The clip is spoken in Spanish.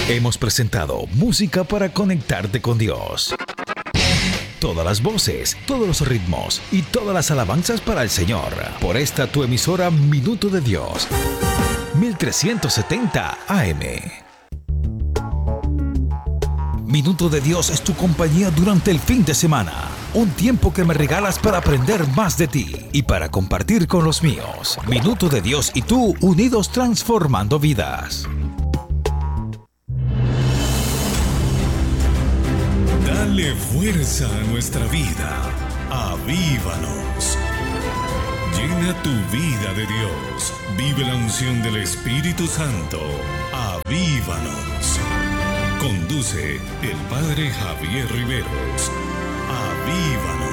Hemos presentado música para conectarte con Dios. Todas las voces, todos los ritmos y todas las alabanzas para el Señor. Por esta tu emisora Minuto de Dios, 1370 AM. Minuto de Dios es tu compañía durante el fin de semana. Un tiempo que me regalas para aprender más de ti y para compartir con los míos. Minuto de Dios y tú unidos transformando vidas. Dale fuerza a nuestra vida. Avívanos. Llena tu vida de Dios. Vive la unción del Espíritu Santo. Avívanos. Conduce el Padre Javier Riveros. Avívanos.